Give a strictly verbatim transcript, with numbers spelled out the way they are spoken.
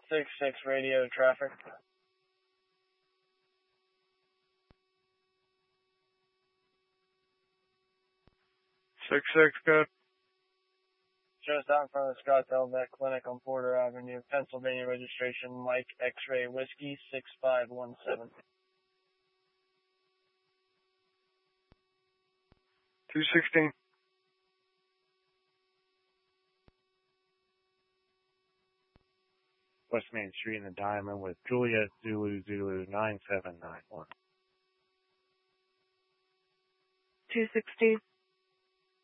six six radio traffic. six six, good. Just out in front of the Scottsdale Vet Clinic on Porter Avenue, Pennsylvania registration, Mike X-Ray Whiskey six five one seven. two sixteen. West Main Street in the Diamond with Juliet Zulu Zulu nine seven nine one. two sixteen.